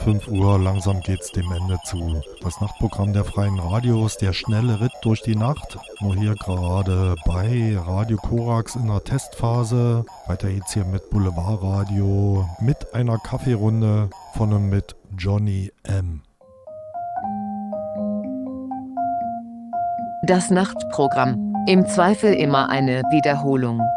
5 Uhr, langsam geht's dem Ende zu. Das Nachtprogramm der Freien Radios, der schnelle Ritt durch die Nacht. Nur hier gerade bei Radio Korax in der Testphase. Weiter geht's hier mit Boulevardradio, mit einer Kaffeerunde von und mit Johnny M. Das Nachtprogramm. Im Zweifel immer eine Wiederholung.